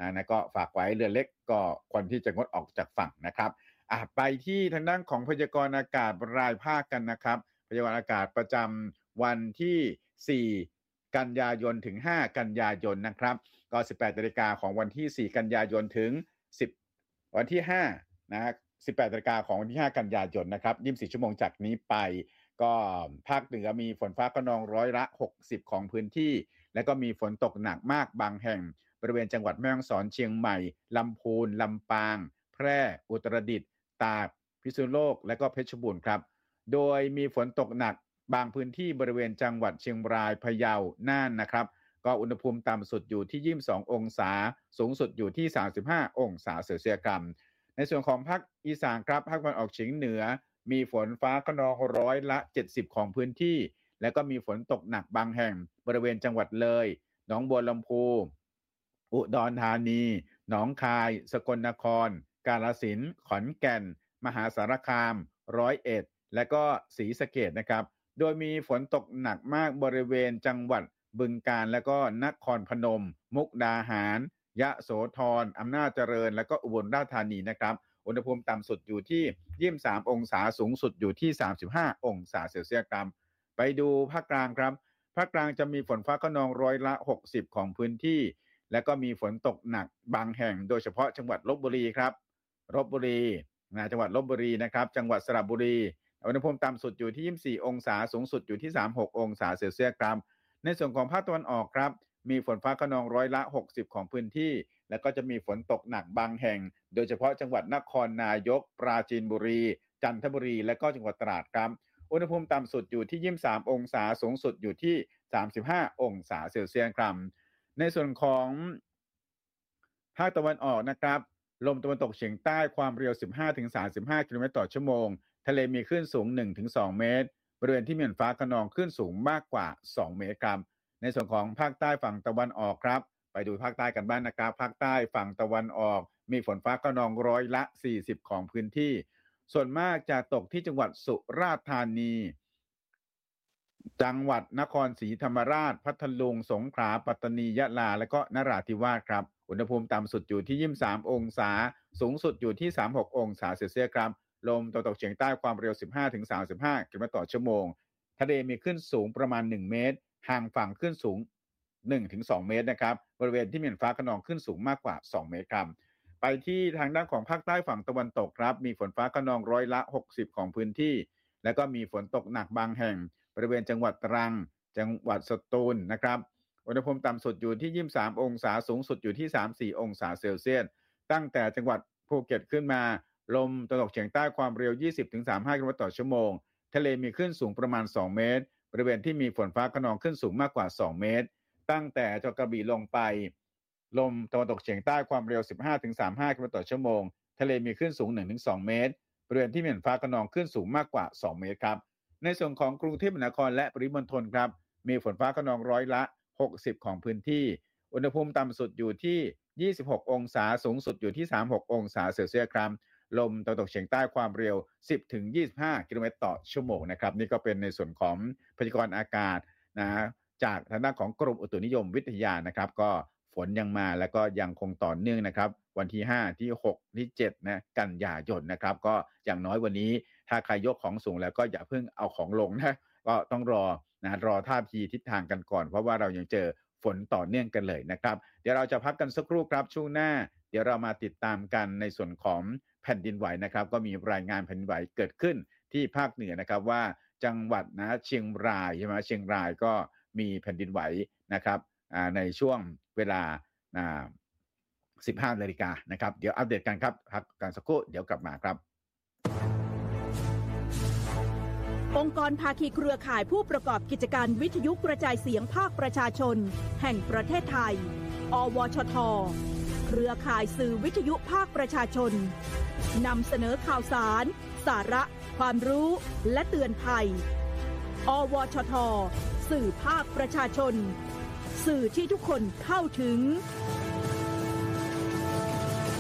นะก็ฝากไว้เรือเล็กก็ควรที่จะงดออกจากฝั่งนะครับไปที่ทางด้านของพยากรณ์อากาศรายภาคกันนะครับพยากรณ์อากาศประจำวันที่4กันยายนถึง5กันยายนนะครับก็ 18:00 นของวันที่4กันยายนถึงวันที่5นะ18:00 นของวันที่5กันยายนนะครับ24ชั่วโมงจากนี้ไปก็ภาคเหนือมีฝนฟ้าคะนอง60%ของพื้นที่และก็มีฝนตกหนักมากบางแห่งบริเวณจังหวัดแม่ฮ่องสอนเชียงใหม่ลำพูนลำปางแพร่อุตรดิตถ์ตากพิษณุโลกและก็เพชรบูรณ์ครับโดยมีฝนตกหนักบางพื้นที่บริเวณจังหวัดเชียงรายพะเยาน่านนะครับก็อุณหภูมิต่ำสุดอยู่ที่22องศาสูงสุดอยู่ที่35องศาเซลเซียสครับในส่วนของภาคอีสานครับภาคตะวันออกเฉียงเหนือมีฝนฟ้าคะนอง70%ของพื้นที่และก็มีฝนตกหนักบางแห่งบริเวณจังหวัดเลยหนองบัวลำพูอุดรธานีหนองคายสกลนครกาฬสินธุ์ขอนแก่นมหาสารคาม101และก็ศรีสะเกษนะครับโดยมีฝนตกหนักมากบริเวณจังหวัดบึงกาฬและก็นครพนมมุกดาหารยะโสธรอำนาจเจริญและก็อุบลราชธานีนะครับอุณหภูมิต่ำสุดอยู่ที่23องศาสูงสุดอยู่ที่35องศาเซลเซียสครับไปดูภาคกลางครับภาคกลางจะมีฝนฟ้าคะนอง60%ของพื้นที่และก็มีฝนตกหนักบางแห่งโดยเฉพาะจังหวัดลพบุรีครับลพบุรีจังหวัดลพบุรีนะครับจังหวัดสระบุรีอุณหภูมิต่ำสุดอยู่ที่24องศาสูงสุดอยู่ที่36องศาเซลเซียสครับในส่วนของภาคตะวันออกครับมีฝนฟ้าคะนอง60%ของพื้นที่แล้วก็จะมีฝนตกหนักบางแห่งโดยเฉพาะจังหวัดนครนายกปราจีนบุรีจันทบุรีและก็จังหวัดตราดครับอุณหภูมิต่ำสุดอยู่ที่23องศาสูงสุดอยู่ที่35องศาเซลเซียสครับในส่วนของภาคตะวันออกนะครับลมตะวันตกเฉียงใต้ความเร็ว 15-35 กิโลเมตรต่อชั่วโมงทะเลมีคลื่นสูง 1-2 เมตรบริเวณที่มีฝนฟ้าคะนองคลื่นสูงมากกว่า2เมตรครับในส่วนของภาคใต้ฝั่งตะวันออกครับไปดูภาคใต้กันบ้างนะครับภาคใต้ฝั่งตะวันออกมีฝนฟ้าคะนอง40%ของพื้นที่ส่วนมากจะตกที่จังหวัดสุราษฎร์ธานีจังหวัดนครศรีธรรมราชพัทลุงสงขลาปัตตานียะลาและก็นราธิวาสครับอุณหภูมิต่ำสุดอยู่ที่23องศาสูงสุดอยู่ที่36องศาเซลเซียสครับลมตะวันตกเฉียงใต้ความเร็ว 15-35 กิโลเมตรต่อชั่วโมงทะเลมีคลื่นสูงประมาณ1เมตรห่างฝั่งคลื่นสูง 1-2 เมตรนะครับบริเวณที่มีฝนฟ้าคะนองคลื่นสูงมากกว่า2เมตรครับไปที่ทางด้านของภาคใต้ฝั่งตะวันตกครับมีฝนฟ้าคะนอง60%ของพื้นที่แล้วก็มีฝนตกหนักบางแห่งบริเวณจังหวัดตรังจังหวัดสตูลนะครับอุณหภูมิต่ำสุดอยู่ที่23องศาสูงสุดอยู่ที่34องศาเซลเซียสตั้งแต่จังหวัดภูเก็ตขึ้นมาลมตะวันตกเฉียงใต้ความเร็ว 20-35 กิโลเมตรต่อชั่วโมงทะเลมีคลื่นสูงประมาณ2เมตรบริเวณที่มีฝนฟ้าคะนองคลื่นสูงมากกว่า2เมตรตั้งแต่จังหวัดกระบี่ลงไปลมตะวันตกเฉียงใต้ความเร็ว 15-35 กิโลเมตรต่อชั่วโมงทะเลมีคลื่นสูง 1-2 เมตรบริเวณที่มีฝนฟ้าคะนองคลื่นสูงมากกว่า2เมตรครับในส่วนของกรุงเทพมหานครและปริมณฑลครับมีฝนฟ้าคะนอง60%ของพื้นที่อุณหภูมิต่ำสุดอยู่ที่26องศาสูงสุดอยู่ที่36องศาเซลเซียสครับลมตะวันตกเฉียงใต้ความเร็ว 10-25 กิโลเมตรต่อชั่วโมงนะครับนี่ก็เป็นในส่วนของพยากรณ์อากาศนะจากทางด้านของกรมอุตุนิยมวิทยานะครับก็ฝนยังมาแล้วก็ยังคงต่อเนื่องนะครับวันที่5ที่6ที่7นะกันยายนนะครับก็อย่างน้อยวันนี้ถ้าใครยกของสูงแล้วก็อย่าเพิ่งเอาของลงนะก็ต้องรอท่าทีทิศทางกันก่อนเพราะว่าเรายังเจอฝนต่อเนื่องกันเลยนะครับเดี๋ยวเราจะพักกันสักครู่ครับช่วงหน้าเดี๋ยวเรามาติดตามกันในส่วนของแผ่นดินไหวนะครับก็มีรายงานแผ่นดินไหวเกิดขึ้นที่ภาคเหนือนะครับว่าจังหวัดเชียงรายใช่ไหมเชียงรายก็มีแผ่นดินไหวนะครับในช่วงเวลา15 นาฬิกานะครับเดี๋ยวอัปเดตกันครับพักกันสักครู่เดี๋ยวกลับมาครับองค์กรภาคีเครือข่ายผู้ประกอบกิจการวิทยุกระจายเสียงภาคประชาชนแห่งประเทศไทยอวชท.เครือข่ายสื่อวิทยุภาคประชาชนนำเสนอข่าวสารสาระความรู้และเตือนภัยอวชท.สื่อภาคประชาชนสื่อที่ทุกคนเข้าถึง